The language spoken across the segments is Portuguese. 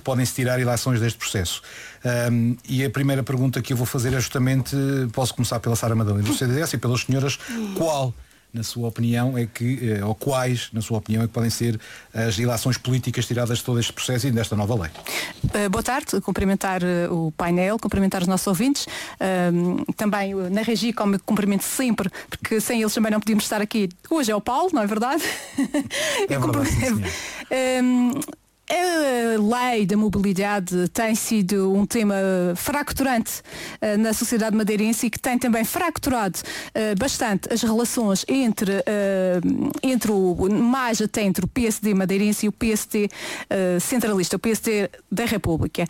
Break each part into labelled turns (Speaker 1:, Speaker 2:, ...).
Speaker 1: podem-se tirar ilações deste processo. E a primeira pergunta que eu vou fazer é justamente, posso começar pela Sara Madalena do CDS e pelas senhoras, qual, na sua opinião, ou quais, na sua opinião, é que podem ser as ilações políticas tiradas de todo este processo e desta nova lei?
Speaker 2: Boa tarde, cumprimentar o painel, cumprimentar os nossos ouvintes, também na Regi, como cumprimento sempre, porque sem eles também não podíamos estar aqui. Hoje é o Paulo, não é verdade?
Speaker 1: É verdade, sim,
Speaker 2: A lei da mobilidade tem sido um tema fracturante na sociedade madeirense e que tem também fracturado bastante as relações entre o PSD madeirense e o PSD centralista, o PSD da República.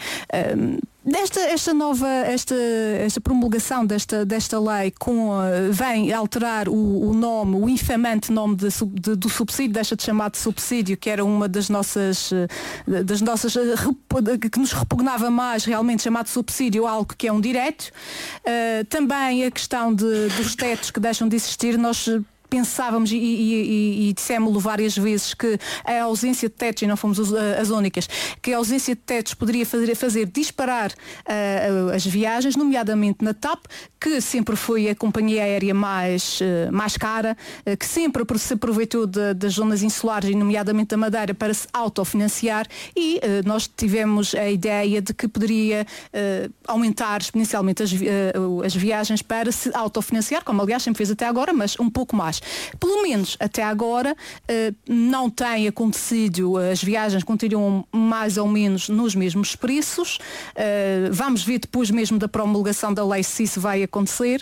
Speaker 2: Esta promulgação desta lei vem alterar o nome, o infamante nome do subsídio, deixa de chamar de subsídio, que era uma das nossas que nos repugnava mais, realmente chamado subsídio, algo que é um direito. Também a questão dos tetos que deixam de existir. Nós pensávamos e dissemos-lo várias vezes que a ausência de tetos, e não fomos as únicas, que a ausência de tetos poderia fazer disparar as viagens, nomeadamente na TAP, que sempre foi a companhia aérea mais cara, que sempre se aproveitou das zonas insulares, e nomeadamente da Madeira, para se autofinanciar, e nós tivemos a ideia de que poderia aumentar exponencialmente as viagens para se autofinanciar, como aliás sempre fez até agora, mas um pouco mais. Pelo menos até agora não tem acontecido, as viagens continuam mais ou menos nos mesmos preços. Vamos ver depois mesmo da promulgação da lei se isso vai acontecer,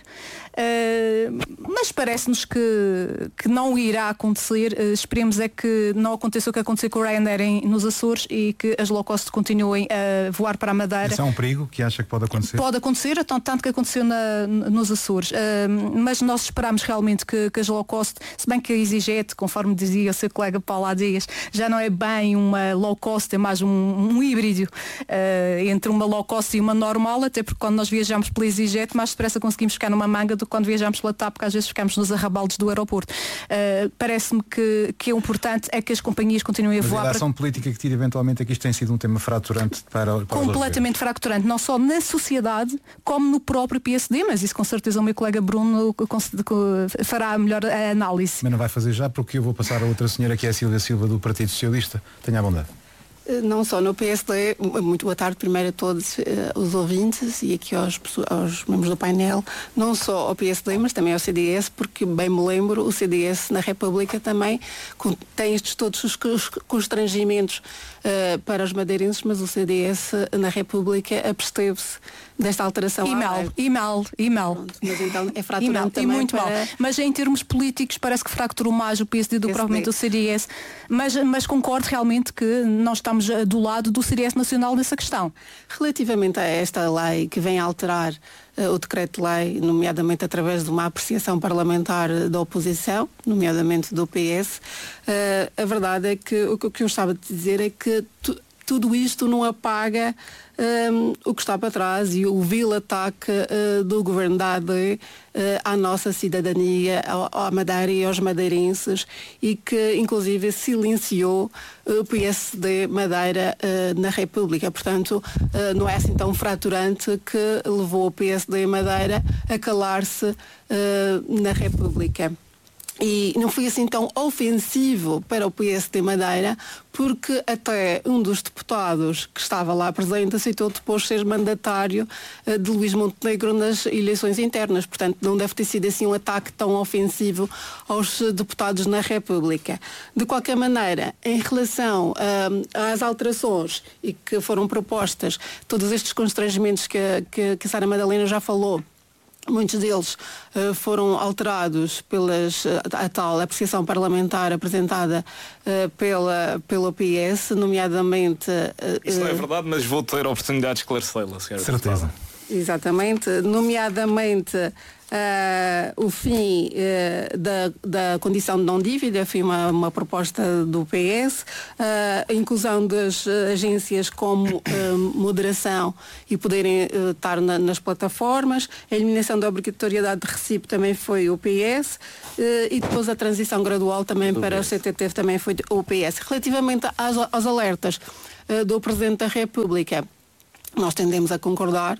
Speaker 2: mas parece-nos que não irá acontecer. Esperemos é que não aconteça o que aconteceu com o Ryanair nos Açores e que as low cost continuem a voar para a Madeira.
Speaker 1: Isso é um perigo que acha que pode acontecer?
Speaker 2: Pode acontecer, tanto que aconteceu nos Açores, mas nós esperamos realmente que as low cost, se bem que a EasyJet, conforme dizia o seu colega Paulo há dias, já não é bem uma low cost, é mais um híbrido entre uma low cost e uma normal, até porque quando nós viajamos pela EasyJet mais depressa conseguimos ficar numa manga do que quando viajamos pela TAP, porque às vezes ficamos nos arrabaldes do aeroporto. Parece-me que o importante é que as companhias continuem a voar.
Speaker 1: Mas a ação política que tira eventualmente é que isto tem sido um tema fraturante para
Speaker 2: completamente fraturante, não só na sociedade como no próprio PSD, mas isso com certeza o meu colega Bruno fará a melhor análise.
Speaker 1: Mas não vai fazer já, porque eu vou passar a outra senhora, que é a Sílvia Silva, do Partido Socialista. Tenha a bondade.
Speaker 3: Não só no PSD, muito boa tarde primeiro a todos os ouvintes e aqui aos membros do painel, não só ao PSD, mas também ao CDS, porque bem me lembro, o CDS na República também tem todos os constrangimentos para os madeirenses, mas o CDS na República absteve-se desta alteração.
Speaker 2: E mal.
Speaker 3: Mas então é fraturante também.
Speaker 2: E muito mal. Mas em termos políticos parece que fracturou mais o PSD do que provavelmente o CDS. Mas concordo realmente que nós estamos do lado do CDS nacional nessa questão.
Speaker 3: Relativamente a esta lei que vem alterar o decreto-lei, nomeadamente através de uma apreciação parlamentar da oposição, nomeadamente do PS, a verdade é que o que eu estava a dizer é que tudo isto não apaga o que está para trás e o vil ataque do governo da AD à nossa cidadania, à Madeira e aos madeirenses, e que inclusive silenciou o PSD Madeira na República. Portanto, não é assim tão fraturante que levou o PSD Madeira a calar-se na República. E não foi assim tão ofensivo para o PSD Madeira, porque até um dos deputados que estava lá presente aceitou depois ser mandatário de Luís Montenegro nas eleições internas. Portanto, não deve ter sido assim um ataque tão ofensivo aos deputados na República. De qualquer maneira, em relação às alterações e que foram propostas, todos estes constrangimentos que a Sara Madalena já falou, muitos deles foram alterados a tal apreciação parlamentar apresentada pelo PS, nomeadamente...
Speaker 4: Isso não é verdade, mas vou ter a oportunidade de esclarecê-la, senhora.
Speaker 1: Certeza.
Speaker 3: Exatamente, nomeadamente o fim da condição de não-dívida, foi uma proposta do PS, a inclusão das agências como moderação e poderem estar nas plataformas, a eliminação da obrigatoriedade de recibo também foi o PS, e depois a transição gradual também para o CTT também foi o PS. Relativamente aos alertas do Presidente da República, nós tendemos a concordar,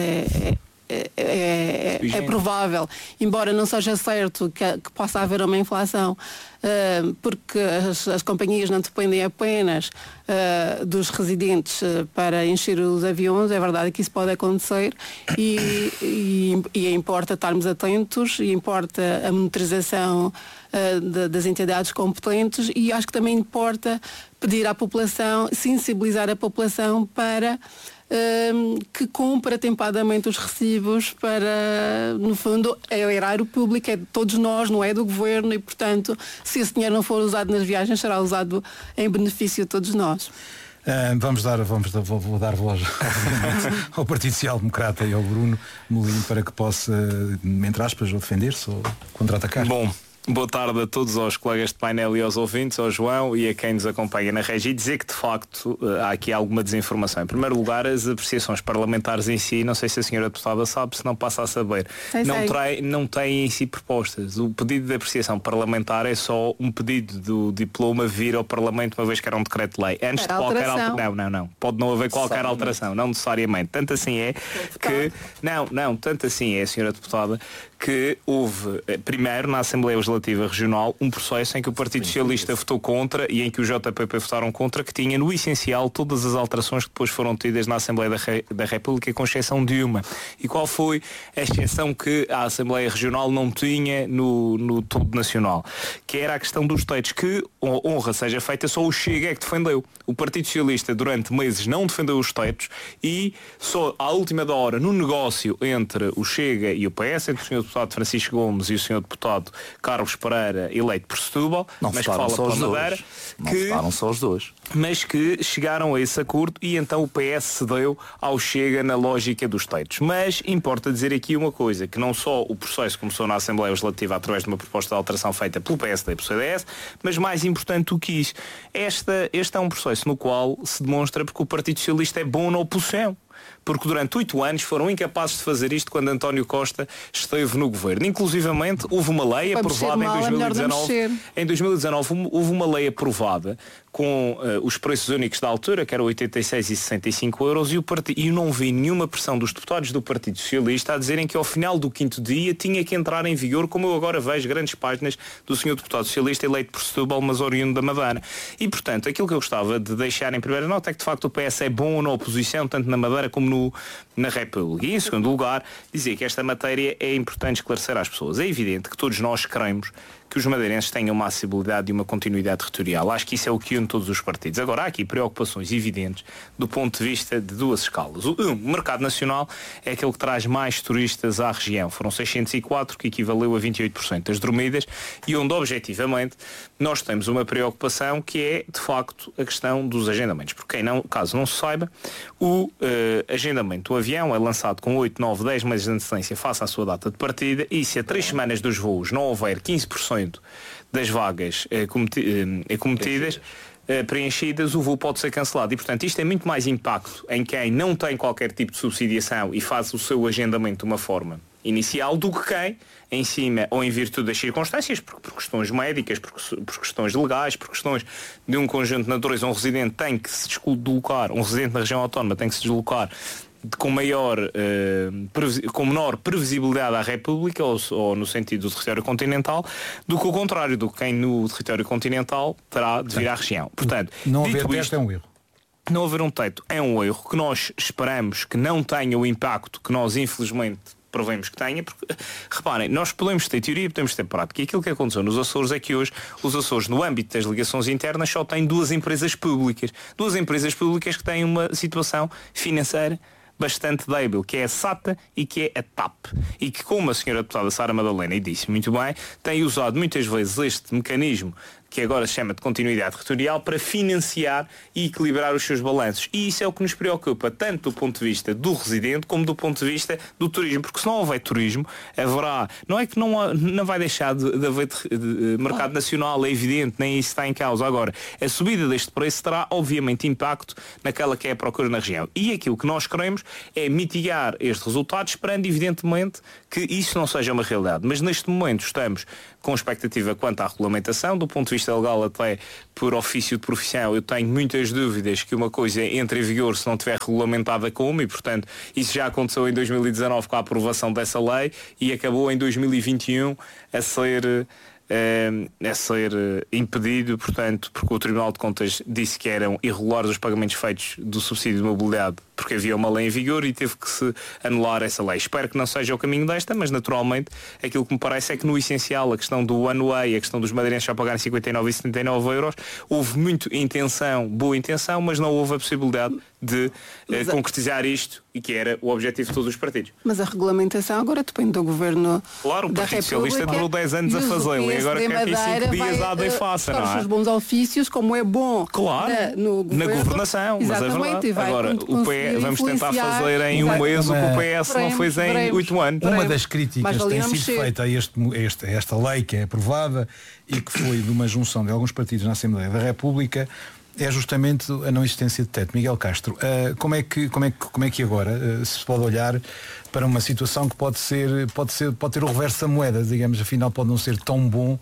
Speaker 3: é provável, embora não seja certo que possa haver uma inflação, porque as companhias não dependem apenas dos residentes para encher os aviões. É verdade que isso pode acontecer e importa estarmos atentos, e importa a monitorização das entidades competentes, e acho que também importa pedir à população, sensibilizar a população para que cumpra atempadamente os recibos, para, no fundo, é o erário público, é de todos nós, não é do governo, e, portanto, se esse dinheiro não for usado nas viagens, será usado em benefício de todos nós.
Speaker 1: Vou dar voz ao Partido Social Democrata e ao Bruno Molino para que possa, entre aspas, ou defender-se ou contra-atacar.
Speaker 4: Bom, boa tarde a todos, aos colegas de painel e aos ouvintes, ao João e a quem nos acompanha na regi. Dizer que de facto há aqui alguma desinformação. Em primeiro lugar, as apreciações parlamentares em si, não sei se a senhora deputada sabe, se não passa a saber, não tem em si propostas. O pedido de apreciação parlamentar é só um pedido do diploma vir ao Parlamento, uma vez que era um decreto-lei. Antes de qualquer alteração. Não. Pode não haver qualquer alteração, não necessariamente. Tanto assim é que... Tanto assim é, senhora deputada, que houve, primeiro, na Assembleia Legislativa Regional, um processo em que o Partido Socialista votou contra e em que o JPP votaram contra, que tinha, no essencial, todas as alterações que depois foram tidas na Assembleia da República, com exceção de uma. E qual foi a exceção que a Assembleia Regional não tinha no todo nacional? Que era a questão dos tetos, que, honra seja feita, só o Chega é que defendeu. O Partido Socialista, durante meses, não defendeu os tetos, e só à última da hora, no negócio entre o Chega e o PS, entre o Sr. Deputado Francisco Gomes e o Sr. Deputado Carlos Pereira, eleito por Setúbal, mas que fala pela Madeira,
Speaker 5: não só os dois,
Speaker 4: mas que chegaram a esse acordo, e então o PS cedeu ao Chega na lógica dos tetos. Mas importa dizer aqui uma coisa, que não só o processo começou na Assembleia Legislativa através de uma proposta de alteração feita pelo PSD e pelo CDS, mas mais importante do que isso, este é um processo no qual se demonstra porque o Partido Socialista é bom na oposição. Porque durante 8 anos foram incapazes de fazer isto quando António Costa esteve no governo. Inclusivamente houve uma lei aprovada em 2019 houve uma lei aprovada com os preços únicos da altura, que eram 86 e 65 euros, e eu não vi nenhuma pressão dos deputados do Partido Socialista a dizerem que ao final do 5º dia tinha que entrar em vigor, como eu agora vejo grandes páginas do Sr. Deputado Socialista eleito por Setúbal, mas oriundo da Madeira. E, portanto, aquilo que eu gostava de deixar em primeira nota é que, de facto, o PS é bom na oposição, tanto na Madeira como na República. E, em segundo lugar, dizer que esta matéria é importante esclarecer às pessoas. É evidente que todos nós queremos que os madeirenses tenham uma acessibilidade e uma continuidade territorial. Acho que isso é o que une todos os partidos. Agora, há aqui preocupações evidentes do ponto de vista de duas escalas. O mercado nacional é aquele que traz mais turistas à região. Foram 604, que equivaleu a 28% das dormidas, e onde, objetivamente, nós temos uma preocupação que é, de facto, a questão dos agendamentos. Porque, caso não se saiba, o agendamento do avião é lançado com 8, 9, 10 meses de antecedência face à sua data de partida, e se a 3 semanas dos voos não houver 15% das vagas cometidas, preenchidas, o voo pode ser cancelado. E, portanto, isto tem muito mais impacto em quem não tem qualquer tipo de subsidiação e faz o seu agendamento de uma forma inicial, do que quem, em cima ou em virtude das circunstâncias, por questões médicas, por questões legais, por questões de um conjunto de natureza, um residente tem que se deslocar, um residente na região autónoma tem que se deslocar com menor previsibilidade à República, ou no sentido do território continental, do que o contrário, do que quem no território continental terá de vir à região. Portanto,
Speaker 1: não haver teto é um erro.
Speaker 4: Não haver um teto é um erro que nós esperamos que não tenha o impacto que nós infelizmente provemos que tenha, porque, reparem, nós podemos ter teoria e podemos ter prática. E aquilo que aconteceu nos Açores é que hoje os Açores, no âmbito das ligações internas, só têm 2 empresas públicas. 2 empresas públicas que têm uma situação financeira bastante débil, que é a SATA e que é a TAP. E que, como a senhora deputada Sara Madalena disse muito bem, tem usado muitas vezes este mecanismo que agora se chama de continuidade territorial, para financiar e equilibrar os seus balanços. E isso é o que nos preocupa, tanto do ponto de vista do residente, como do ponto de vista do turismo. Porque se não houver turismo, haverá... Não é que não vai deixar de haver mercado nacional, é evidente, nem isso está em causa. Agora, a subida deste preço terá, obviamente, impacto naquela que é a procura na região. E aquilo que nós queremos é mitigar este resultado, esperando, evidentemente, que isso não seja uma realidade. Mas neste momento estamos com expectativa quanto à regulamentação. Do ponto de vista legal, até por ofício de profissão, eu tenho muitas dúvidas que uma coisa entre em vigor se não estiver regulamentada como, e portanto isso já aconteceu em 2019 com a aprovação dessa lei e acabou em 2021 a ser impedido, portanto, porque o Tribunal de Contas disse que eram irregulares os pagamentos feitos do subsídio de mobilidade, porque havia uma lei em vigor e teve que se anular essa lei. Espero que não seja o caminho desta, mas naturalmente aquilo que me parece é que no essencial, a questão do one way, a questão dos madeirenses só pagarem 59 e 79 euros, houve muito intenção, boa intenção, mas não houve a possibilidade de concretizar isto, e que era o objetivo de todos os partidos.
Speaker 3: Mas a regulamentação agora depende do Governo
Speaker 4: Claro, o Partido Socialista demorou 10 anos a fazê-lo e agora quer que em 5 dias há de faça, não é?
Speaker 3: Os seus bons ofícios, como é bom
Speaker 4: na governação, mas é verdade. Agora, vamos tentar fazer em um mês o que o PS não fez em 8 anos.
Speaker 1: Uma das críticas que tem sido feita a esta lei que é aprovada e que foi de uma junção de alguns partidos na Assembleia da República é justamente a não existência de teto. Miguel Castro, como é que agora se pode olhar para uma situação que pode ter o reverso da moeda, digamos, afinal pode não ser tão bom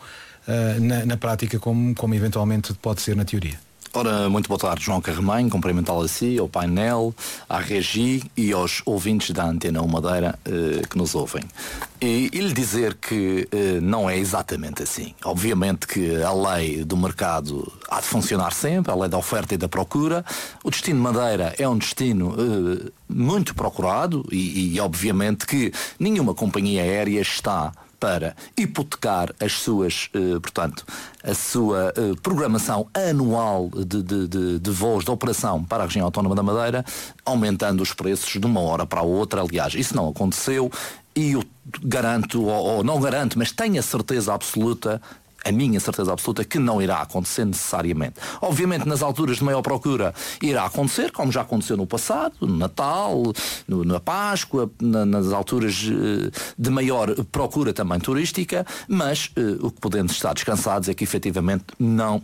Speaker 1: na prática como eventualmente pode ser na teoria?
Speaker 5: Ora, muito boa tarde, João Carremanho, cumprimentá-lo a si, ao painel, à Regi e aos ouvintes da Antena 1 Madeira que nos ouvem. E lhe dizer que não é exatamente assim. Obviamente que a lei do mercado há de funcionar sempre, a lei da oferta e da procura. O destino Madeira é um destino muito procurado e obviamente que nenhuma companhia aérea está para hipotecar as suas, portanto, a sua programação anual de voos de operação para a região autónoma da Madeira, aumentando os preços de uma hora para a outra. Aliás, isso não aconteceu e eu garanto, ou não garanto, mas tenho a certeza absoluta, a minha certeza absoluta, que não irá acontecer necessariamente. Obviamente nas alturas de maior procura irá acontecer, como já aconteceu no passado, no Natal, na Páscoa, nas alturas de maior procura também turística, mas o que podemos estar descansados é que efetivamente não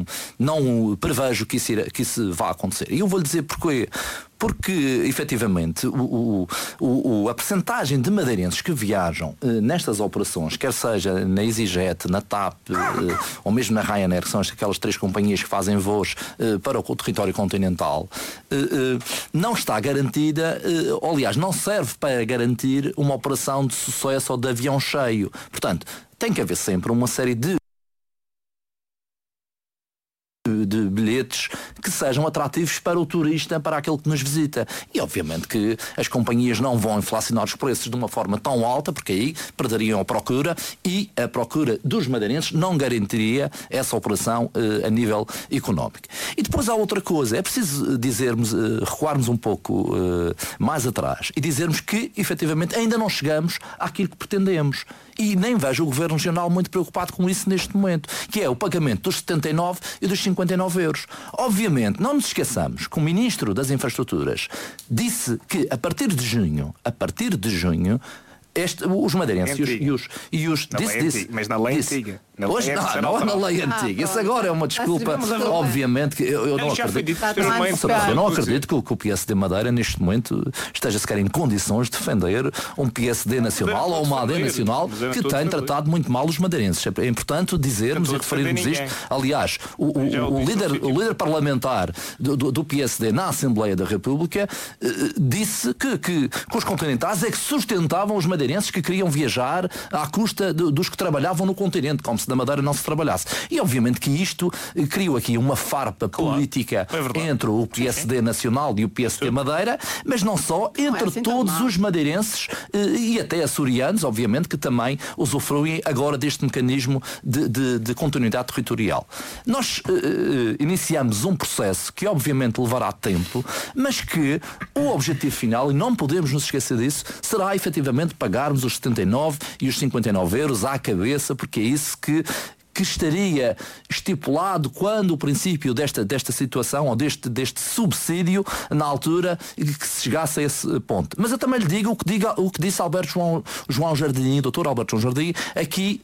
Speaker 5: prevejo que isso vá acontecer. E eu vou-lhe dizer porquê. Porque, efetivamente, a percentagem de madeirenses que viajam nestas operações, quer seja na EasyJet, na TAP ou mesmo na Ryanair, que são aquelas 3 companhias que fazem voos para o território continental, não está garantida, aliás, não serve para garantir uma operação de sucesso ou de avião cheio. Portanto, tem que haver sempre uma série de bilhetes que sejam atrativos para o turista, para aquele que nos visita. E obviamente que as companhias não vão inflacionar os preços de uma forma tão alta, porque aí perderiam a procura e a procura dos madeirenses não garantiria essa operação a nível económico. E depois há outra coisa, é preciso recuarmos um pouco mais atrás e dizermos que efetivamente ainda não chegamos àquilo que pretendemos. E nem vejo o Governo Regional muito preocupado com isso neste momento, que é o pagamento dos 79 e dos 59 euros. Obviamente, não nos esqueçamos que o Ministro das Infraestruturas disse que a partir de junho, os madeirenses
Speaker 4: mas na lei antiga.
Speaker 5: Não é na lei antiga. Isso agora é uma desculpa. Obviamente que eu não acredito que o PSD Madeira neste momento esteja sequer em condições de defender um PSD nacional ou uma AD nacional que tem tratado muito mal os madeirenses. É importante dizermos e referirmos isto. Aliás, o líder parlamentar do PSD na Assembleia da República disse que os continentais é que sustentavam os madeirenses que queriam viajar à custa dos que trabalhavam no continente, como se da Madeira não se trabalhasse. E obviamente que isto criou aqui uma farpa política entre o PSD nacional e o PSD Madeira, mas não só, entre todos os madeirenses e até açorianos, obviamente, que também usufruem agora deste mecanismo de continuidade territorial. Nós iniciamos um processo que obviamente levará tempo, mas que o objetivo final, e não podemos nos esquecer disso, será efetivamente pagarmos os 79 e os 59 euros à cabeça, porque é isso que que estaria estipulado quando o princípio desta situação ou deste subsídio na altura que se chegasse a esse ponto. Mas eu também lhe digo o que disse João Jardim, Dr. Alberto João Jardim, aqui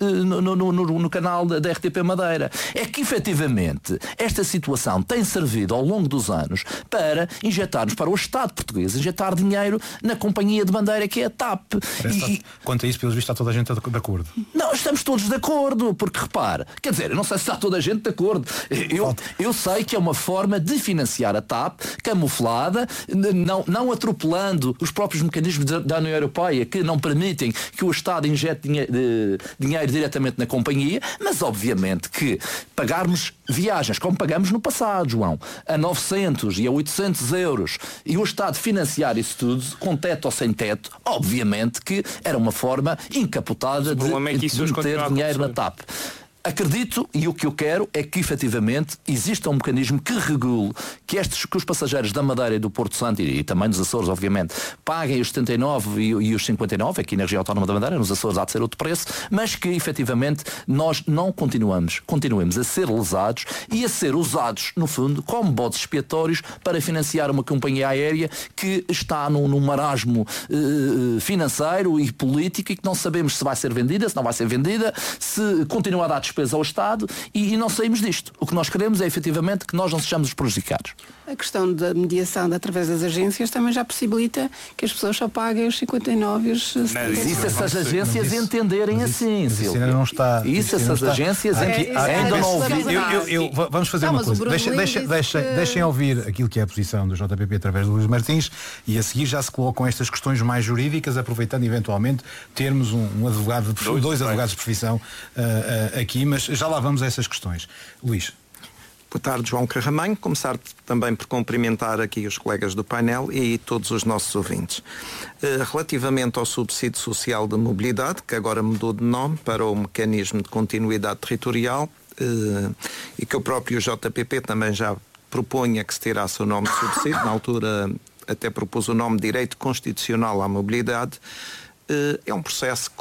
Speaker 5: no canal da RTP Madeira. É que efetivamente esta situação tem servido ao longo dos anos para injetarmos, para o Estado português, injetar dinheiro na companhia de bandeira que é a TAP.
Speaker 1: Quanto a isso, pelos vistos, está toda a gente de acordo.
Speaker 5: Não, estamos todos de acordo, porque repare, quer dizer, eu não sei se está toda a gente de acordo. Eu sei que é uma forma de financiar a TAP, camuflada, não atropelando os próprios mecanismos da União Europeia que não permitem que o Estado injete dinheiro diretamente na companhia, mas obviamente que pagarmos viagens, como pagamos no passado, João, a 900 e a 800 euros, e o Estado financiar isso tudo, com teto ou sem teto, obviamente que era uma forma encapotada de meter dinheiro na TAP. Acredito, e o que eu quero é que efetivamente exista um mecanismo que regule que os passageiros da Madeira e do Porto Santo e também dos Açores, obviamente, paguem os 79 e os 59, aqui na região autónoma da Madeira, nos Açores há de ser outro preço, mas que efetivamente nós não continuemos a ser lesados e a ser usados, no fundo, como bodes expiatórios para financiar uma companhia aérea que está num marasmo financeiro e político e que não sabemos se vai ser vendida, se não vai ser vendida, se continua a dar despesa ao Estado e não saímos disto. O que nós queremos é efetivamente que nós não sejamos os prejudicados.
Speaker 3: A questão da mediação através das agências também já possibilita que as pessoas só paguem os 59 e os 70.
Speaker 5: Isso essas agências entenderem assim,
Speaker 1: isso ainda não está.
Speaker 5: Isso essas agências ainda não ouviram.
Speaker 1: Vamos fazer uma coisa. Deixem ouvir aquilo que é a posição do JPP através do Luís Martins e a seguir já se colocam estas questões mais jurídicas, aproveitando eventualmente termos um advogado, dois advogados de profissão aqui, mas já lá vamos a essas questões. Luís.
Speaker 6: Boa tarde, João Carramanho. Começar também por cumprimentar aqui os colegas do painel e todos os nossos ouvintes. Relativamente ao subsídio social de mobilidade, que agora mudou de nome para o mecanismo de continuidade territorial, e que o próprio JPP também já propunha que se tirasse o nome de subsídio, na altura até propôs o nome de Direito Constitucional à Mobilidade. É um processo que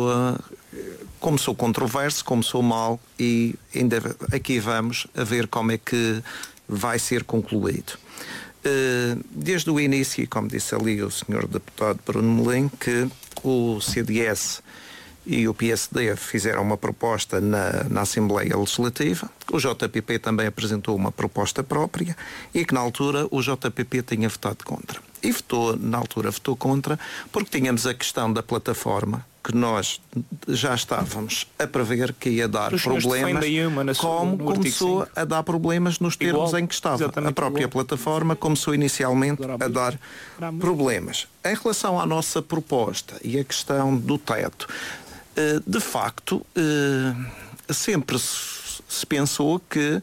Speaker 6: começou controverso, começou mal e ainda aqui vamos a ver como é que vai ser concluído. Desde o início, como disse ali o Sr. Deputado Bruno Melim, que o CDS e o PSD fizeram uma proposta na Assembleia Legislativa, o JPP também apresentou uma proposta própria e que na altura o JPP tinha votado contra. E na altura votou contra porque tínhamos a questão da plataforma que nós já estávamos a prever que ia dar problemas, como começou a dar problemas nos termos em que estava. A própria plataforma começou inicialmente a dar problemas. Em relação à nossa proposta e a questão do teto, de facto, sempre se pensou que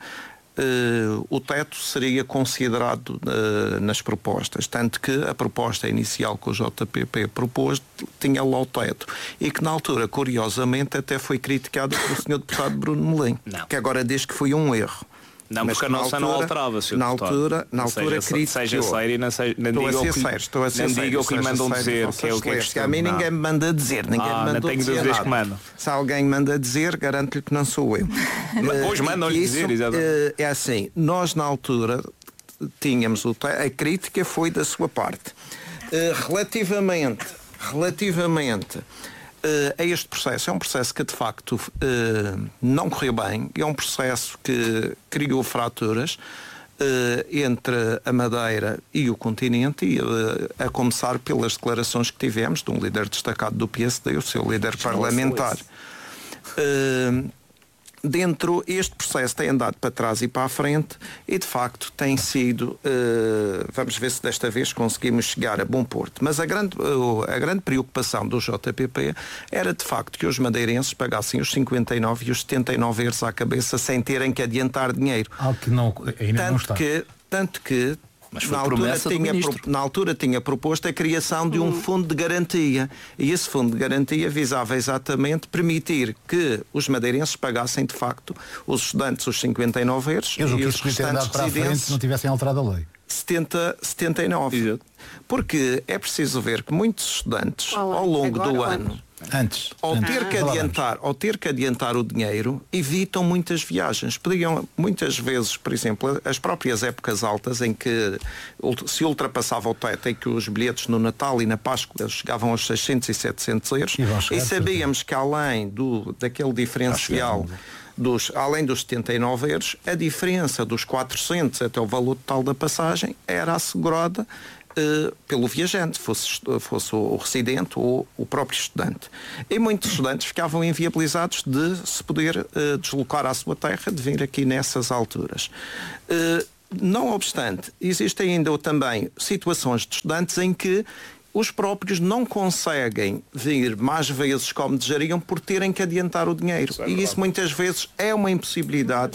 Speaker 6: o teto seria considerado nas propostas, tanto que a proposta inicial que o JPP propôs tinha lá o teto e que na altura, curiosamente, até foi criticado pelo Sr. Deputado Bruno Melim, que agora diz que foi um erro.
Speaker 4: Não, mas porque a nossa não alterava, Sr.
Speaker 6: Na altura criticou.
Speaker 4: Seja sério e não diga o que lhe mandam dizer, que é o que é questão.
Speaker 6: A mim ninguém me manda dizer, ninguém me mandou dizer nada. Se alguém manda dizer, garanto-lhe que não sou eu.
Speaker 4: Depois mandam-lhe dizer, exatamente.
Speaker 6: É assim, nós na altura tínhamos a crítica foi da sua parte. Relativamente a este processo, é um processo que de facto não correu bem, é um processo que criou fraturas entre a Madeira e o continente, e a começar pelas declarações que tivemos de um líder destacado do PSD, o seu líder parlamentar. Este processo tem andado para trás e para a frente e de facto tem sido, vamos ver se desta vez conseguimos chegar a bom porto, mas a grande preocupação do JPP era de facto que os madeirenses pagassem os 59 e os 79 euros à cabeça sem terem que adiantar dinheiro.
Speaker 1: Algo que ainda não está.
Speaker 6: Tanto que
Speaker 5: mas foi promessa do ministro.
Speaker 6: Na altura tinha proposto a criação de um fundo de garantia e esse fundo de garantia visava exatamente permitir que os madeirenses pagassem de facto os estudantes os 59 euros
Speaker 1: e os restantes
Speaker 6: residentes
Speaker 1: não tivessem alterado a lei.
Speaker 6: 79.
Speaker 4: Exato.
Speaker 6: Porque é preciso ver que muitos estudantes, ao longo do ano, ao ter que adiantar o dinheiro, evitam muitas viagens. Podiam, muitas vezes, por exemplo, as próprias épocas altas em que se ultrapassava o teto, em que os bilhetes no Natal e na Páscoa chegavam aos 600 e 700 euros, e sabíamos que além daquele diferencial, além dos 79 euros, a diferença dos 400 até o valor total da passagem era assegurada pelo viajante, fosse o residente ou o próprio estudante. E muitos estudantes ficavam inviabilizados de se poder deslocar à sua terra, de vir aqui nessas alturas. Não obstante, existem ainda também situações de estudantes em que os próprios não conseguem vir mais vezes como desejariam por terem que adiantar o dinheiro. E isso muitas vezes é uma impossibilidade,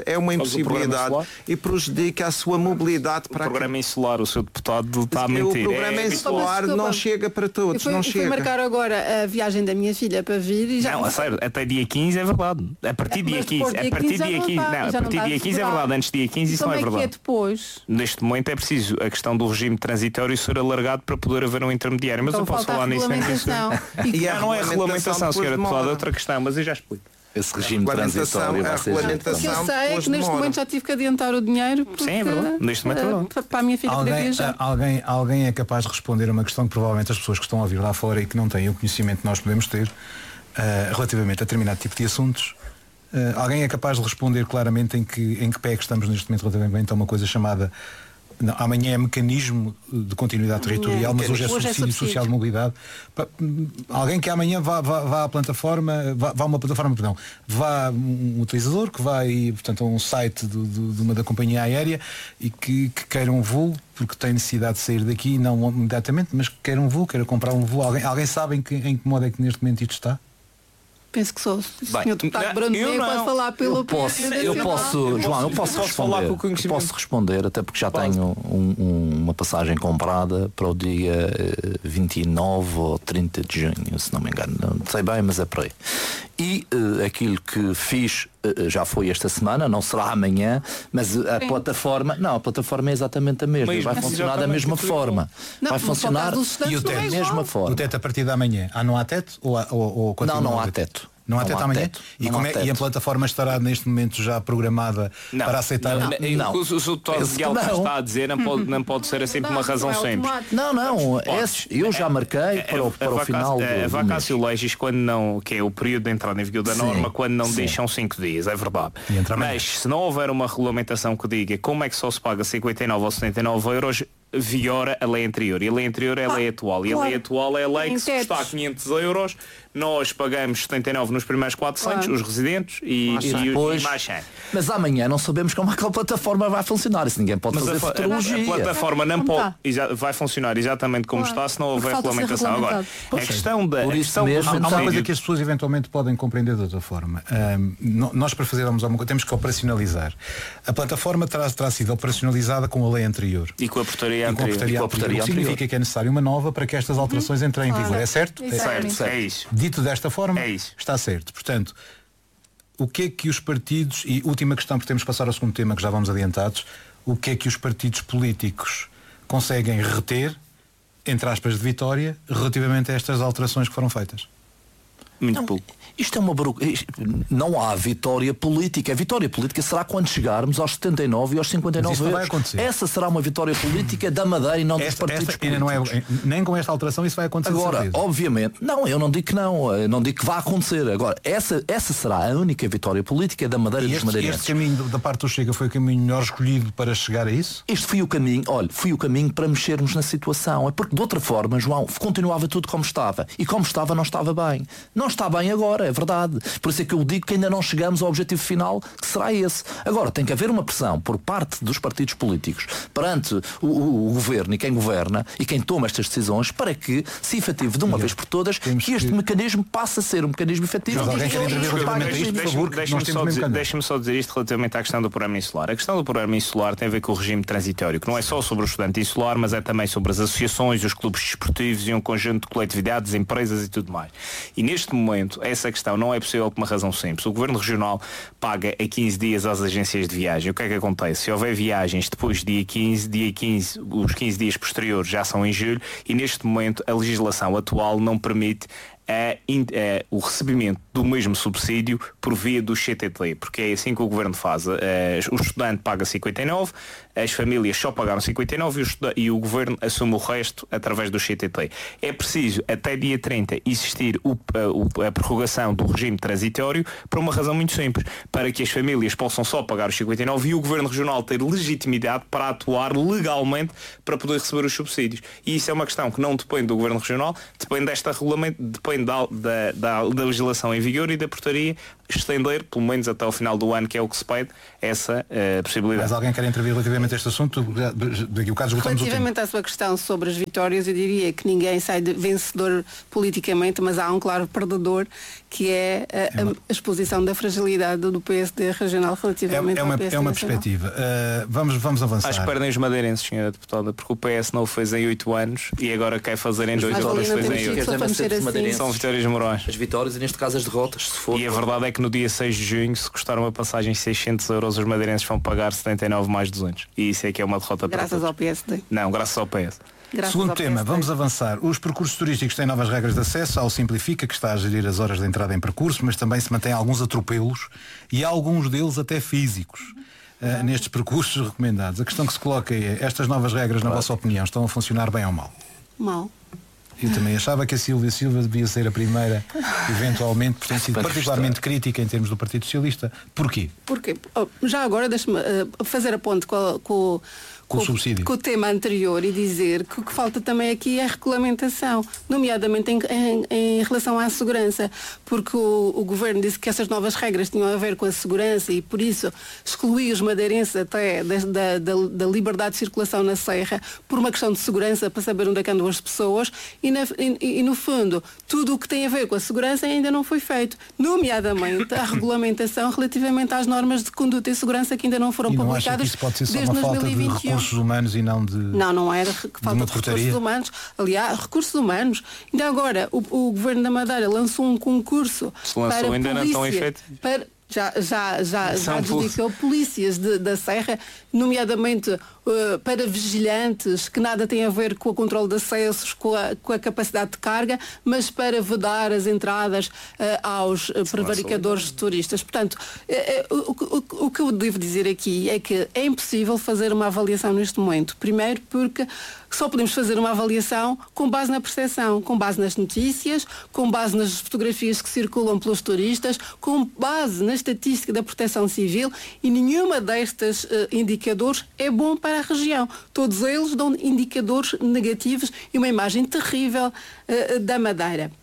Speaker 6: e prejudica a sua mobilidade para
Speaker 4: o programa insular, o seu deputado está a mentir.
Speaker 6: O programa insular não chega para todos.
Speaker 3: Eu fui marcar agora a viagem da minha filha para vir e já...
Speaker 4: Não, a sério, até dia 15 é verdade. A partir de dia 15. A partir de dia 15 é verdade. Antes de dia 15 isso não é verdade.
Speaker 3: Como é que é depois?
Speaker 4: Neste momento é preciso a questão do regime transitório ser alargado para poder haver um intermediário, mas
Speaker 3: então,
Speaker 4: eu posso falar nisso.
Speaker 6: E
Speaker 4: não é a regulamentação, senhora deputada, é outra questão, mas eu já explico.
Speaker 5: Esse regime transitório vai ser...
Speaker 3: O que eu sei é que neste momento já tive que adiantar o dinheiro porque,
Speaker 4: sim, é verdade. Neste momento é verdade.
Speaker 3: Para a minha filha poder viajar.
Speaker 1: Alguém é capaz de responder a uma questão que provavelmente as pessoas que estão a ouvir lá fora e que não têm o conhecimento que nós podemos ter relativamente a determinado tipo de assuntos. Alguém é capaz de responder claramente em que pé é que estamos neste momento relativamente a uma coisa chamada... Não, amanhã é mecanismo de continuidade territorial, mas hoje é subsídio social de mobilidade. Alguém que amanhã vá à plataforma, vá a uma plataforma, perdão, vá um utilizador que vai, portanto, a um site de uma da companhia aérea e que queira um voo, porque tem necessidade de sair daqui, não imediatamente, mas que queira um voo, queira comprar um voo. Alguém sabe em que modo é que neste momento isto está?
Speaker 3: Penso que sou o senhor deputado Brandão, pode falar pelo
Speaker 5: eu posso responder, até porque já tenho uma passagem comprada para o dia 29 ou 30 de junho, se não me engano, não sei bem, mas é por aí. E aquilo que fiz já foi esta semana, não será amanhã, mas a plataforma é exatamente a mesma, vai funcionar da mesma forma. Vai funcionar
Speaker 1: e o teto,
Speaker 5: da mesma forma.
Speaker 1: O teto a partir de amanhã, não há teto ou continua?
Speaker 5: Não há teto.
Speaker 1: Não há teto amanhã? E a plataforma estará neste momento já programada para aceitar?
Speaker 4: Não. O doutor Miguel está a dizer não pode ser sempre uma razão sempre.
Speaker 5: Eu já marquei para o final do
Speaker 4: a vacatio legis, quando não, que é o período de entrada em vigor da norma, quando não deixam 5 dias, é verdade. Mas se não houver uma regulamentação que diga como é que só se paga 59 ou 79 euros, vigora a lei anterior. E a lei anterior é a lei atual. E a lei atual é a lei que se custar 500 euros, nós pagamos 79 nos primeiros 400, os residentes, e mais 100.
Speaker 5: Mas amanhã não sabemos como aquela plataforma vai funcionar. Isso ninguém pode fazer futurologia.
Speaker 4: A plataforma não pode, vai funcionar exatamente como está se não houver regulamentação. Agora, a questão da...
Speaker 1: Há uma coisa que as pessoas eventualmente podem compreender de outra forma. Nós, para fazermos alguma coisa, temos que operacionalizar. A plataforma terá sido operacionalizada com a lei anterior.
Speaker 4: E com a portaria
Speaker 1: anterior. O que significa que é necessário uma nova para que estas alterações entrem em vigor. É certo?
Speaker 4: Certo, é isso.
Speaker 1: Dito desta forma, está certo. Portanto, o que é que os partidos, e última questão, porque temos que passar ao segundo tema que já vamos adiantados, o que é que os partidos políticos conseguem reter, entre aspas, de vitória, relativamente a estas alterações que foram feitas?
Speaker 4: Muito pouco.
Speaker 5: Isto é não há vitória política. A vitória política será quando chegarmos aos 79 e aos 59 euros.
Speaker 1: Vai acontecer.
Speaker 5: Essa será uma vitória política da Madeira e não dos partidos políticos.
Speaker 1: Não é, nem com esta alteração isso vai acontecer.
Speaker 5: Agora, obviamente, eu não digo que não digo que vai acontecer. Agora, essa será a única vitória política da Madeira e dos madeirenses.
Speaker 1: Este caminho da parte do Chega foi o caminho melhor escolhido para chegar a isso?
Speaker 5: Este foi o caminho para mexermos na situação. É porque de outra forma, João, continuava tudo como estava. E como estava, não estava bem. Não está bem agora, é verdade. Por isso é que eu digo que ainda não chegamos ao objetivo final, que será esse. Agora, tem que haver uma pressão por parte dos partidos políticos perante o governo e quem governa e quem toma estas decisões para que se efetive de uma vez por todas que este mecanismo passe a ser um mecanismo efetivo.
Speaker 4: Deixa-me só dizer isto relativamente à questão do programa insular. A questão do programa insular tem a ver com o regime transitório, que não é só sobre o estudante insular, mas é também sobre as associações, os clubes desportivos e um conjunto de coletividades, empresas e tudo mais. E neste momento, essa questão não é possível por uma razão simples. O Governo Regional paga a 15 dias às agências de viagem. O que é que acontece? Se houver viagens depois de dia 15, os 15 dias posteriores já são em julho, e neste momento a legislação atual não permite o recebimento do mesmo subsídio por via do CTT, porque é assim que o Governo faz. O estudante paga 59, as famílias só pagaram 59 e o Governo assume o resto através do CTT. É preciso até dia 30 existir a prorrogação do regime transitório por uma razão muito simples, para que as famílias possam só pagar os 59 e o Governo Regional ter legitimidade para atuar legalmente para poder receber os subsídios. E isso é uma questão que não depende do Governo Regional, depende desta regulamento, depende da legislação em vigor e da portaria estender, pelo menos até ao final do ano, que é o que se pede, essa possibilidade.
Speaker 1: Mas alguém quer intervir relativamente a este assunto? Daqui o caso
Speaker 3: relativamente à sua questão sobre as vitórias, eu diria que ninguém sai de vencedor politicamente, mas há um claro perdedor, que é a exposição da fragilidade do PSD regional relativamente ao PSD
Speaker 1: É uma perspectiva. Vamos avançar.
Speaker 4: Acho que perdem os madeirenses, senhora deputada, porque o PS não o fez em 8 anos e agora quer fazer em 2 ou 3 fez em 8. São vitórias morais.
Speaker 5: As vitórias e neste caso as derrotas, se for.
Speaker 4: E a verdade é que no dia 6 de junho, se custaram a passagem 600 €, os madeirenses vão pagar 79 mais 200. E isso é que é uma derrota para
Speaker 3: graças ao PSD.
Speaker 4: Não, graças ao PS.
Speaker 1: Segundo tema, vamos avançar. Os percursos turísticos têm novas regras de acesso ao Simplifica, que está a gerir as horas de entrada em percurso, mas também se mantém alguns atropelos e alguns deles até físicos nestes percursos recomendados. A questão que se coloca é, estas novas regras, na vossa opinião, estão a funcionar bem ou mal?
Speaker 3: Mal.
Speaker 1: Eu também achava que a Silvia Silva devia ser a primeira, eventualmente, porque tem sido particularmente crítica em termos do Partido Socialista. Porquê?
Speaker 3: Porque, já agora deixe-me fazer a ponte com o subsídio, com o tema anterior, e dizer que o que falta também aqui é a regulamentação, nomeadamente em relação à segurança, porque o Governo disse que essas novas regras tinham a ver com a segurança e por isso excluiu os madeirenses até da liberdade de circulação na Serra por uma questão de segurança, para saber onde é que andam as pessoas, e no fundo tudo o que tem a ver com a segurança ainda não foi feito, nomeadamente a regulamentação relativamente às normas de conduta e segurança que ainda não foram publicadas
Speaker 1: isso pode ser só
Speaker 3: desde
Speaker 1: uma falta
Speaker 3: 2021.
Speaker 1: De recursos humanos e não de...
Speaker 3: Não era que falta de recursos humanos. Aliás, recursos humanos. Ainda agora, o Governo da Madeira lançou um concurso para
Speaker 4: ainda
Speaker 3: polícia,
Speaker 4: não estão
Speaker 3: para já adjudicou polícias da Serra, nomeadamente para vigilantes, que nada tem a ver com o controle de acessos, com a capacidade de carga, mas para vedar as entradas aos prevaricadores de turistas. Portanto, o que eu devo dizer aqui é que é impossível fazer uma avaliação neste momento. Primeiro porque só podemos fazer uma avaliação com base na percepção, com base nas notícias, com base nas fotografias que circulam pelos turistas, com base na estatística da Proteção Civil, e nenhuma destes indicadores é bom para a região. Todos eles dão indicadores negativos e uma imagem terrível da Madeira.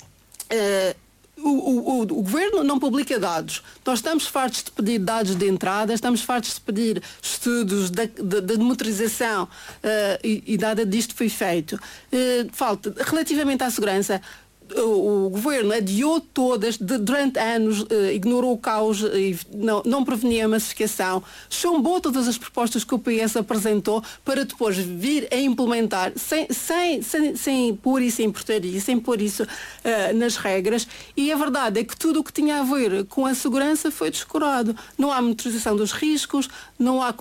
Speaker 3: O Governo não publica dados. Nós estamos fartos de pedir dados de entrada, estamos fartos de pedir estudos de motorização e nada disto foi feito. Falta, relativamente à segurança, o Governo adiou todas, durante anos, ignorou o caos e não prevenia a massificação, chumbou todas as propostas que o PS apresentou para depois vir a implementar sem pôr isso em portaria, sem pôr isso nas regras, e a verdade é que tudo o que tinha a ver com a segurança foi descurado. Não há monitorização dos riscos, não há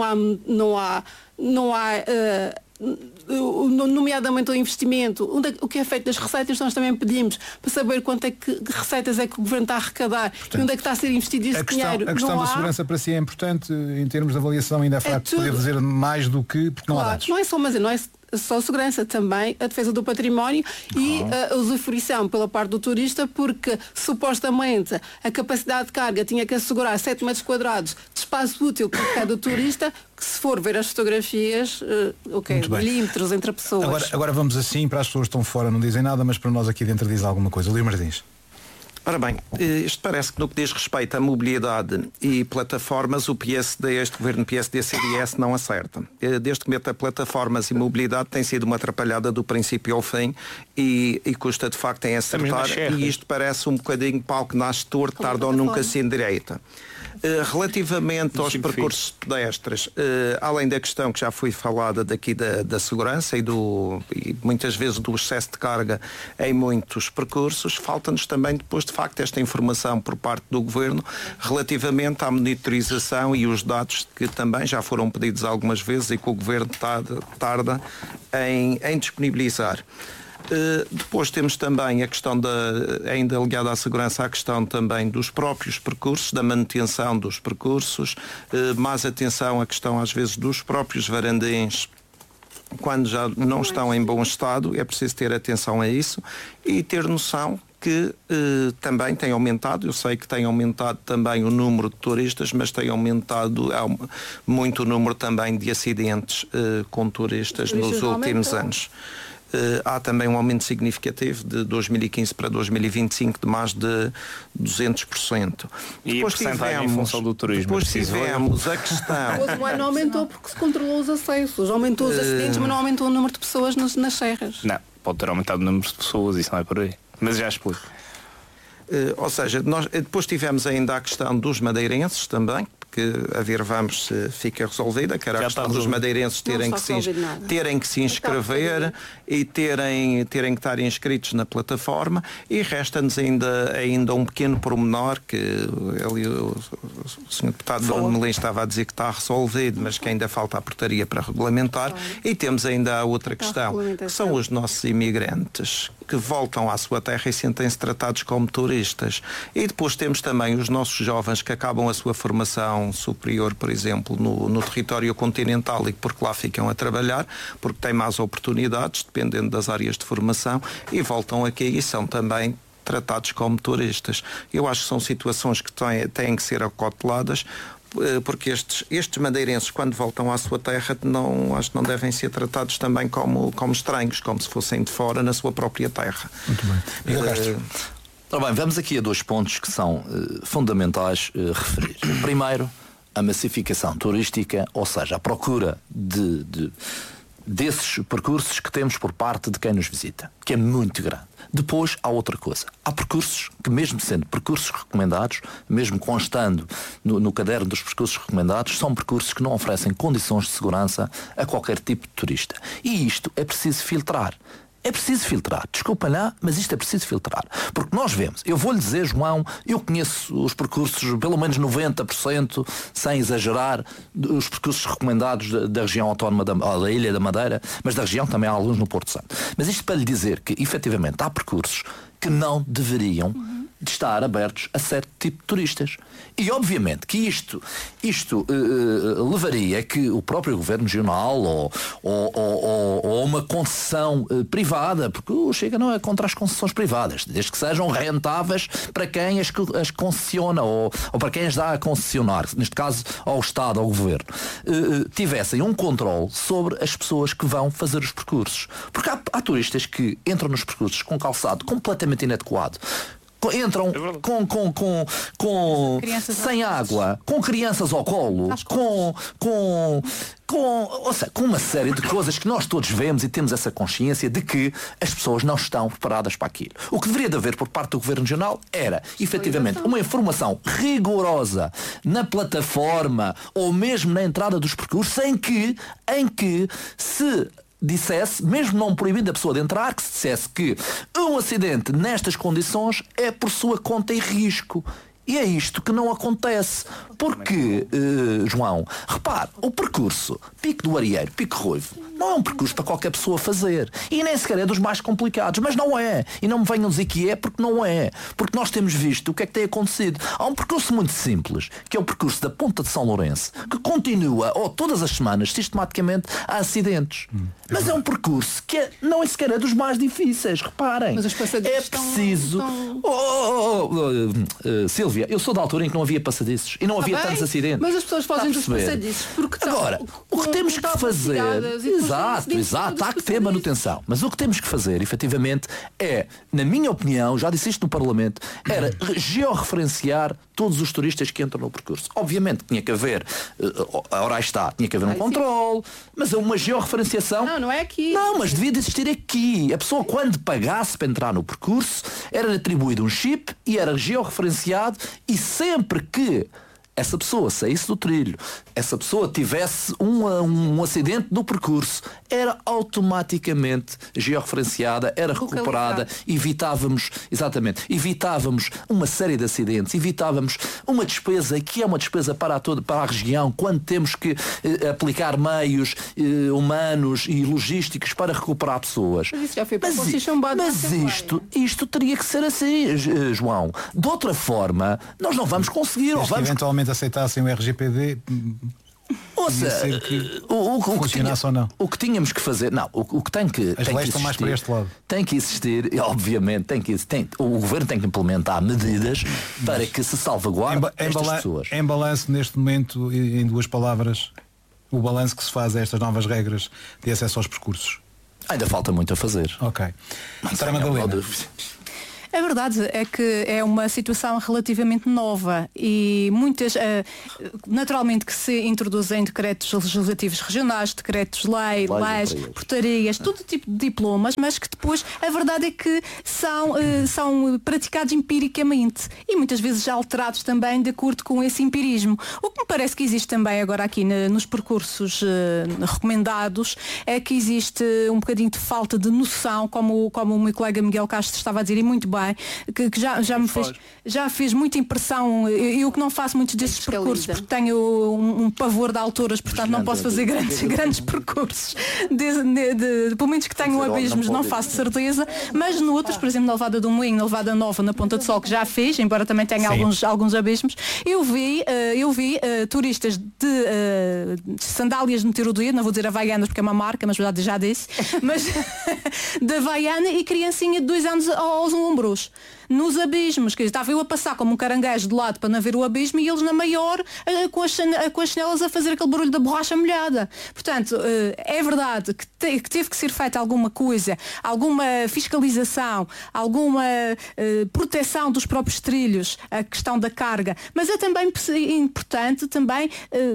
Speaker 3: nomeadamente o investimento, o que é feito das receitas. Nós também pedimos para saber quanto é que receitas é que o Governo está a arrecadar. Portanto, e onde é que está a ser investido esse dinheiro.
Speaker 1: A questão da segurança para si é importante em termos de avaliação, ainda é fraco poder dizer mais do que, porque não há dados.
Speaker 3: Não é só segurança, também a defesa do património e a usufruição pela parte do turista, porque supostamente a capacidade de carga tinha que assegurar 7 metros quadrados de espaço útil para cada turista, que se for ver as fotografias, milímetros entre pessoas.
Speaker 1: Agora vamos assim, para as pessoas que estão fora não dizem nada, mas para nós aqui dentro diz alguma coisa. Luís Martins.
Speaker 6: Ora bem, isto parece que no que diz respeito à mobilidade e plataformas, o PSD, este governo PSD-CDS não acerta. Desde que meta plataformas e mobilidade tem sido uma atrapalhada do princípio ao fim, e custa de facto em acertar, e isto parece um bocadinho pau que nasce torto, tarde ou nunca se endireita. Relativamente aos percursos pedestres, além da questão que já foi falada daqui da segurança e muitas vezes do excesso de carga em muitos percursos, falta-nos também depois de facto esta informação por parte do Governo relativamente à monitorização e os dados que também já foram pedidos algumas vezes e que o Governo tarda em disponibilizar. Depois temos também a questão ainda ligada à segurança, a questão também dos próprios percursos, da manutenção dos percursos, mais atenção à questão às vezes dos próprios varandins quando já não estão em bom estado. É preciso ter atenção a isso e ter noção que também tem aumentado, eu sei que tem aumentado também o número de turistas, mas tem aumentado muito o número também de acidentes com turistas nos últimos anos. Há também um aumento significativo de 2015 para 2025 de mais de 200%.
Speaker 4: E depois tivemos, em função do turismo.
Speaker 6: Depois tivemos a questão...
Speaker 3: O ano aumentou porque se controlou os acessos, aumentou os acidentes, mas não aumentou o número de pessoas nas serras.
Speaker 4: Não, pode ter aumentado o número de pessoas, isso não é por aí. Mas já explico.
Speaker 6: Ou seja, nós depois tivemos ainda a questão dos madeirenses também, que a ver vamos se fica resolvida, que era a questão dos madeirenses terem que se inscrever e terem que estar inscritos na plataforma, e resta-nos ainda um pequeno pormenor que ali o Sr. Deputado Dom Melim estava a dizer que está resolvido, mas que ainda falta a portaria para regulamentar. E temos ainda a outra questão, que são os nossos imigrantes que voltam à sua terra e sentem-se tratados como turistas. E depois temos também os nossos jovens que acabam a sua formação superior, por exemplo, no território continental, e porque lá ficam a trabalhar, porque têm mais oportunidades, dependendo das áreas de formação, e voltam aqui e são também tratados como turistas. Eu acho que são situações que têm que ser acauteladas, porque estes madeirenses, quando voltam à sua terra, acho que não devem ser tratados também como estranhos, como se fossem de fora na sua própria terra.
Speaker 1: Muito bem.
Speaker 5: Ora bem, vamos aqui a dois pontos que são fundamentais referir. Primeiro, a massificação turística, ou seja, a procura desses percursos que temos por parte de quem nos visita, que é muito grande. Depois há outra coisa. Há percursos que, mesmo sendo percursos recomendados, mesmo constando no caderno dos percursos recomendados, são percursos que não oferecem condições de segurança a qualquer tipo de turista. E isto é preciso filtrar. É preciso filtrar. Desculpa lá, mas isto é preciso filtrar. Porque nós vemos, eu vou-lhe dizer, João, eu conheço os percursos, pelo menos 90%, sem exagerar, os percursos recomendados da região autónoma da Ilha da Madeira, mas da região também há alguns no Porto Santo. Mas isto para lhe dizer que, efetivamente, há percursos que não deveriam de estar abertos a certo tipo de turistas. E obviamente que isto levaria a que o próprio Governo Regional ou uma concessão privada, porque o Chega não é contra as concessões privadas, desde que sejam rentáveis para quem as concessiona ou para quem as dá a concessionar, neste caso ao Estado, ao Governo, tivessem um controle sobre as pessoas que vão fazer os percursos. Porque há turistas que entram nos percursos com calçado completamente inadequado, entram sem água, com crianças ao colo, com uma série de coisas que nós todos vemos e temos essa consciência de que as pessoas não estão preparadas para aquilo. O que deveria de haver por parte do Governo Regional era, efetivamente, uma informação rigorosa na plataforma ou mesmo na entrada dos percursos em que se dissesse, mesmo não proibindo a pessoa de entrar, que se dissesse que um acidente nestas condições é por sua conta e risco. E é isto que não acontece. Porque, João, repare, o percurso Pico do Arieiro, Pico Ruivo, não é um percurso para qualquer pessoa fazer. E nem sequer é dos mais complicados. Mas não é. E não me venham dizer que é, porque não é. Porque nós temos visto o que é que tem acontecido. Há um percurso muito simples, que é o percurso da Ponta de São Lourenço, que continua, todas as semanas, sistematicamente, há acidentes. Mas é um percurso que não é sequer dos mais difíceis. Reparem.
Speaker 3: Mas os passageiros
Speaker 5: é preciso... Silvia, havia. Eu sou da altura em que não havia passadiços e não havia tantos acidentes.
Speaker 3: Mas as pessoas fogem dos passadiços porque
Speaker 5: agora, o que temos que fazer, exato, há que ter manutenção. Mas o que temos que fazer, efetivamente, é, na minha opinião, já disse isto no Parlamento, era georreferenciar todos os turistas que entram no percurso. Obviamente tinha que haver, ora está, tinha que haver um controle, mas uma georreferenciação.
Speaker 3: Não é aqui.
Speaker 5: Não, mas devia de existir aqui. A pessoa, quando pagasse para entrar no percurso, era atribuído um chip e era georreferenciado, e sempre que essa pessoa saísse do trilho, essa pessoa tivesse um acidente no percurso, era automaticamente georreferenciada, era recuperada, evitávamos uma série de acidentes, evitávamos uma despesa que é uma despesa para a região, quando temos que aplicar meios humanos e logísticos para recuperar pessoas.
Speaker 3: Mas isso já foi para
Speaker 5: mas isto teria que ser assim, João. De outra forma, nós não vamos conseguir.
Speaker 1: Eventualmente aceitassem o RGPD,
Speaker 5: o que tínhamos que fazer, o que tem que
Speaker 1: as leis estão mais para este lado.
Speaker 5: Tem que existir, obviamente, o governo tem que implementar medidas para que se salvaguarde estas pessoas.
Speaker 1: Em balanço, neste momento, em 2 palavras, o balanço que se faz a estas novas regras de acesso aos percursos.
Speaker 5: Ainda falta muito a fazer.
Speaker 1: Ok. Sra. Madalena.
Speaker 2: A verdade é que é uma situação relativamente nova e muitas, naturalmente que se introduzem decretos legislativos regionais, decretos-lei, leis, portarias, todo tipo de diplomas, mas que depois a verdade é que são praticados empiricamente e muitas vezes já alterados também de acordo com esse empirismo. O que me parece que existe também agora aqui nos percursos recomendados é que existe um bocadinho de falta de noção, como o meu colega Miguel Castro estava a dizer, e muito bem, que já fez muita impressão. Eu que não faço muitos desses percursos porque tenho um pavor de alturas, portanto não posso fazer grandes percursos pelo menos que tenham abismos, não faço certeza, mas noutros, por exemplo na Levada do Moinho, na Levada Nova, na Ponta do Sol, que já fiz, embora também tenha alguns abismos, eu vi turistas de sandálias de meter o dedo, não vou dizer Havaianas porque é uma marca, mas já disse, mas de Havaiana e criancinha de 2 anos aos ombros nos abismos, que estava eu a passar como um caranguejo de lado para não ver o abismo e eles na maior com as chanelas a fazer aquele barulho da borracha molhada. Portanto, é verdade que teve que ser feita alguma coisa, alguma fiscalização, alguma proteção dos próprios trilhos, a questão da carga, mas é também importante também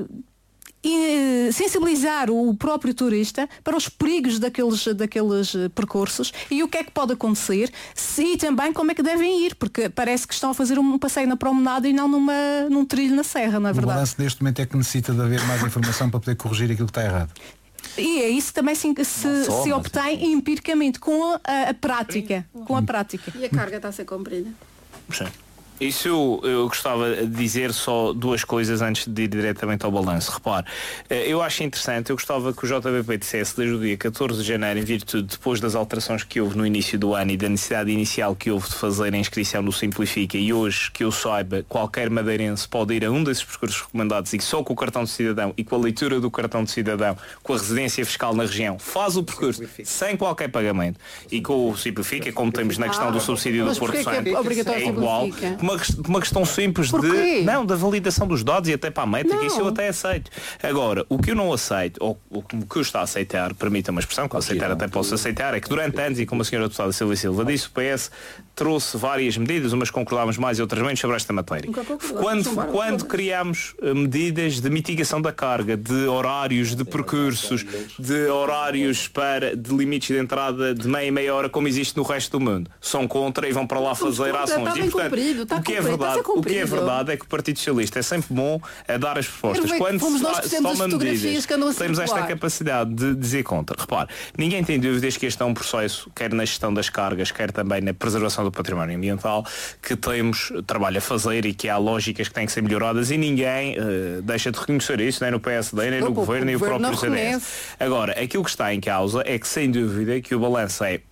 Speaker 2: e sensibilizar o próprio turista para os perigos daqueles percursos e o que é que pode acontecer e também como é que devem ir, porque parece que estão a fazer um passeio na promenada e não num trilho na serra, não é verdade?
Speaker 1: O balanço neste momento é que necessita de haver mais informação para poder corrigir aquilo que está errado.
Speaker 2: E é isso também se obtém empiricamente com a prática.
Speaker 3: E a carga está a ser cumprida?
Speaker 4: Sim. Isso eu gostava de dizer só 2 coisas antes de ir diretamente ao balanço. Repare, eu acho interessante, eu gostava que o JBP dissesse desde o dia 14 de janeiro, em virtude depois das alterações que houve no início do ano e da necessidade inicial que houve de fazer a inscrição no Simplifica, e hoje que eu saiba, qualquer madeirense pode ir a um desses percursos recomendados e só com o cartão de cidadão e com a leitura do cartão de cidadão, com a residência fiscal na região, faz o percurso sem qualquer pagamento. E com o Simplifica, como temos na questão do subsídio do Porto Santo, é igual. Uma questão simples da validação dos dados e até para a métrica, isso eu até aceito. Agora, o que eu não aceito, ou o que eu está a aceitar, permita uma expressão, que eu aceitar até posso aceitar, é que durante anos, e como a senhora deputada Silva disse, o PS trouxe várias medidas, umas concordávamos mais e outras menos sobre esta matéria. Quando criámos medidas de mitigação da carga, de horários de percursos, de horários de limites de entrada de meia hora, como existe no resto do mundo, são contra e vão para lá fazer ações. E, portanto, o que é verdade é que o Partido Socialista é sempre bom a dar as propostas. Quando se toma medidas, temos esta capacidade de dizer contra. Repare, ninguém tem dúvidas que este é um processo, quer na gestão das cargas, quer também na preservação do património ambiental, que temos trabalho a fazer e que há lógicas que têm que ser melhoradas, e ninguém deixa de reconhecer isso, nem no PSD, nem no Governo, nem o próprio CDS. Agora, aquilo que está em causa é que, sem dúvida, que o balanço é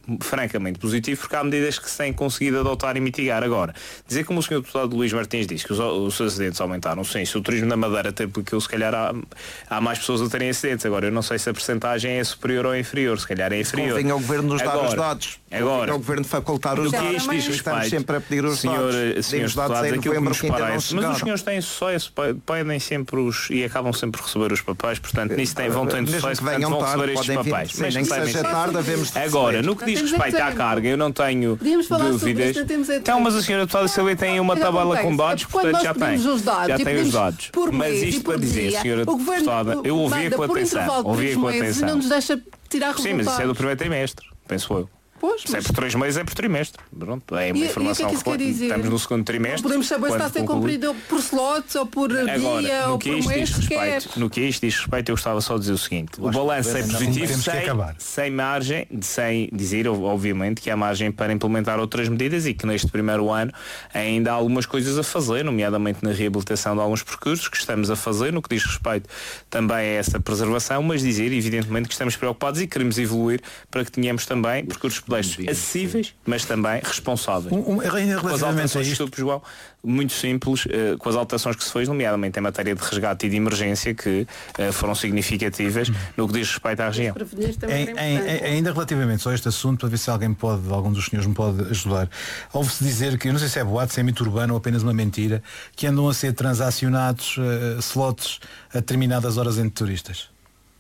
Speaker 4: francamente positivo, porque há medidas que se têm conseguido adotar e mitigar. Agora, dizer como o Sr. Deputado Luís Martins disse que os acidentes aumentaram, sim, se o turismo na Madeira tem, porque se calhar há mais pessoas a terem acidentes. Agora, eu não sei se a percentagem é superior ou inferior, se calhar é inferior.
Speaker 6: Convém ao Governo nos dar os dados.
Speaker 4: Agora,
Speaker 6: ao Governo facultar os dados. Estamos sempre a pedir os dados.
Speaker 4: Senhores deputados, aquilo que nos parece, mas os senhores têm sucesso, pedem sempre e acabam sempre a receber os papéis, portanto nisso vão tendo sucesso, portanto vão receber estes papéis.
Speaker 6: Mas nem que seja tarde, devemos
Speaker 4: agora, no que diz respeito à carga, eu não tenho dúvidas. Então, mas a senhora deputada Silvia tem uma tabela com dados, portanto já tem os dados. Mas isto para dizer, senhora deputada, eu ouvia com atenção.
Speaker 3: Não nos deixa tirar resultados.
Speaker 4: Sim, mas isso é do primeiro trimestre, penso eu.
Speaker 3: Pois,
Speaker 4: se é por 3 meses, é por trimestre. Pronto, é uma informação
Speaker 3: que quer dizer?
Speaker 4: Estamos no segundo trimestre.
Speaker 3: Podemos saber se está a ser cumprido por slots ou por dia ou por mês.
Speaker 4: No que isto diz respeito, eu gostava só de dizer o seguinte: o balanço é positivo sem margem, sem dizer, obviamente, que há margem para implementar outras medidas e que neste primeiro ano ainda há algumas coisas a fazer, nomeadamente na reabilitação de alguns percursos que estamos a fazer, no que diz respeito também a essa preservação, mas dizer, evidentemente, que estamos preocupados e queremos evoluir para que tenhamos também percursos acessíveis, mas também responsáveis. Com as alterações que o João, muito simples, com as alterações que se fez, nomeadamente em matéria de resgate e de emergência, que foram significativas no que diz respeito à região.
Speaker 1: Ainda relativamente só a este assunto, para ver se algum dos senhores me pode ajudar. Ouve-se dizer que, eu não sei se é boato, se é mito urbano ou apenas uma mentira, que andam a ser transacionados slots a determinadas horas entre turistas.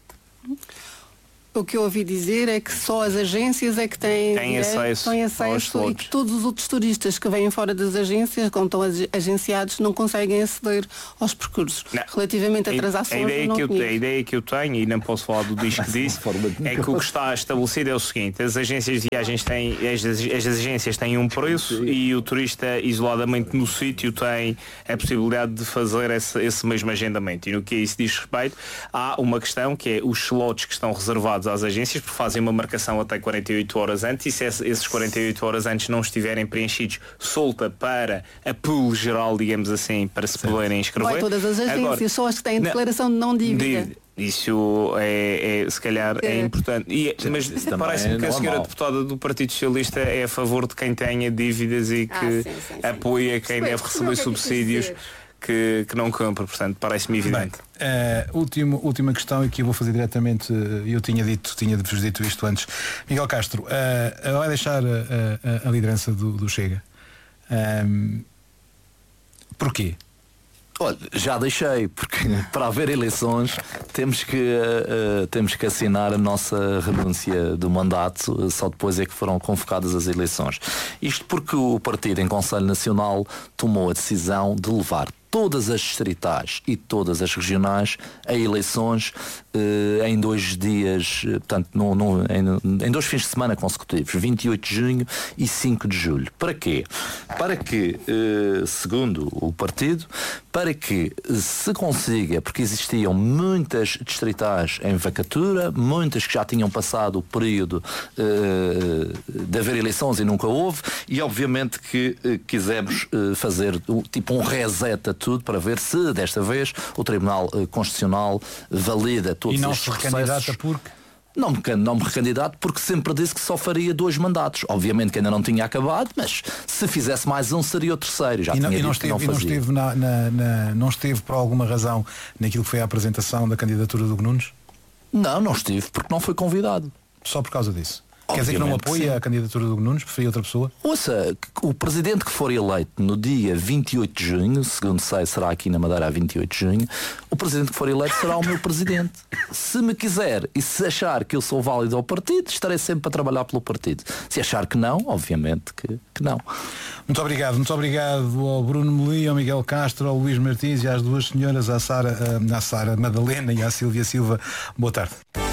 Speaker 3: O que eu ouvi dizer é que só as agências é que têm acesso e que todos os outros turistas que vêm fora das agências, como estão agenciados, não conseguem aceder aos percursos. Não. Relativamente a transações,
Speaker 4: a ideia que eu tenho, e não posso falar do disco que disse, é que o que está estabelecido é o seguinte: as agências de viagens têm, as agências têm um preço e o turista isoladamente no sítio tem a possibilidade de fazer esse mesmo agendamento. E no que a isso diz respeito, há uma questão que é os slots que estão reservados às agências, porque fazem uma marcação até 48 horas antes, e se esses 48 horas antes não estiverem preenchidos, solta para a pool geral, digamos assim, para se poderem inscrever.
Speaker 3: Vai todas as agências, só as que têm declaração de não dívida.
Speaker 4: Isso se calhar é importante. Mas parece-me que a senhora deputada do Partido Socialista é a favor de quem tenha dívidas e que apoia quem deve receber subsídios que não cumpre, portanto parece-me evidente.
Speaker 1: Última questão, e que eu vou fazer diretamente, eu tinha-vos dito isto antes. Miguel Castro vai deixar a liderança do Chega. Porquê?
Speaker 5: Olha, já deixei, porque para haver eleições temos que assinar a nossa renúncia do mandato, só depois é que foram convocadas as eleições. Isto porque o partido em Conselho Nacional tomou a decisão de levar todas as distritais e todas as regionais a eleições em 2 dias, portanto, em 2 fins de semana consecutivos, 28 de junho e 5 de julho. Para quê? Para que, segundo o partido, para que se consiga, porque existiam muitas distritais em vacatura, muitas que já tinham passado o período de haver eleições e nunca houve, e obviamente que quisemos fazer tipo um reset a tudo para ver se desta vez o Tribunal Constitucional valida todos estes processos.
Speaker 1: E não se recandidata porque?
Speaker 5: Não me recandidato porque sempre disse que só faria 2 mandatos. Obviamente que ainda não tinha acabado, mas se fizesse mais um seria o terceiro. Já tinha dito que não fazia.
Speaker 1: Não esteve por alguma razão naquilo que foi a apresentação da candidatura do Nunes?
Speaker 5: Não estive porque não foi convidado.
Speaker 1: Só por causa disso? Quer dizer que não apoia a candidatura do Nunes, preferia outra pessoa?
Speaker 5: Ouça, o presidente que for eleito no dia 28 de junho, segundo sei, será aqui na Madeira a 28 de junho, o presidente que for eleito será o meu presidente. Se me quiser e se achar que eu sou válido ao partido, estarei sempre para trabalhar pelo partido. Se achar que não, obviamente que não.
Speaker 1: Muito obrigado ao Bruno Meli, ao Miguel Castro, ao Luís Martins e às 2 senhoras, à Sara Madalena e à Silvia Silva. Boa tarde.